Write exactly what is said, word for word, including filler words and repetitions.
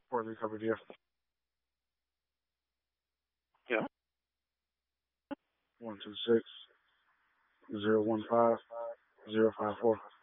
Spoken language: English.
Poorly covered, yeah. Yeah. One two six zero one five zero five four.